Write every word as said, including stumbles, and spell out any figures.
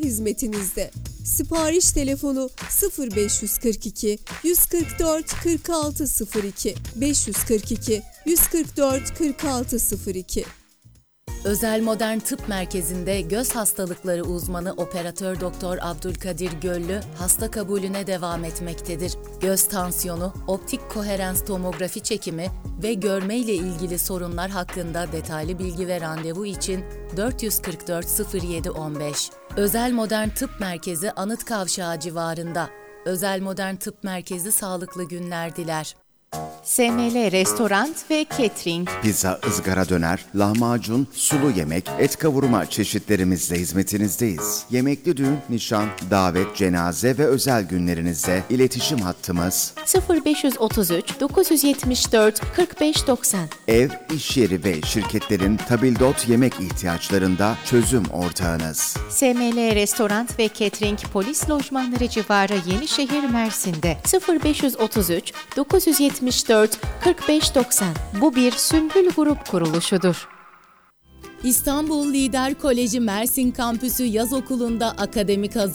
hizmetinizde. Sipariş telefonu sıfır beş yüz kırk iki yüz kırk dört kırk altı sıfır iki beş yüz kırk iki yüz kırk dört kırk altı sıfır iki. Özel Modern Tıp Merkezi'nde göz hastalıkları uzmanı operatör doktor Abdülkadir Göllü hasta kabulüne devam etmektedir. Göz tansiyonu, optik koherans tomografi çekimi ve görme ile ilgili sorunlar hakkında detaylı bilgi ve randevu için dört yüz kırk dört sıfır yedi on beş. Özel Modern Tıp Merkezi Anıt Kavşağı civarında. Özel Modern Tıp Merkezi sağlıklı günler diler. S M L Restoran ve Catering. Pizza, ızgara döner, lahmacun, sulu yemek, et kavurma çeşitlerimizle hizmetinizdeyiz. Yemekli düğün, nişan, davet, cenaze ve özel günlerinizde iletişim hattımız sıfır beş otuz üç dokuz yetmiş dört kırk beş doksan. Ev, iş yeri ve şirketlerin tabildot yemek ihtiyaçlarında çözüm ortağınız. S M L Restoran ve Catering Polis Lojmanları civarı Yenişehir, Mersin'de sıfır beş otuz üç dokuz yetmiş dört kırk beş doksan. Bu bir Sümbül Grup kuruluşudur. İstanbul Lider Koleji Mersin Kampüsü Yaz Okulu'nda akademik hazırlık